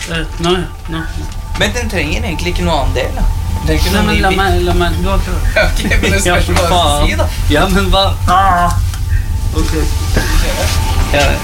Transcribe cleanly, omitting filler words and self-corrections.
Nå. Men den trenger egentlig ikke noe annen del, da. Nei, men la meg, du har prøvd. Ok, men det spørs hva du si, da. Ja, men hva? Ok. Ja, det.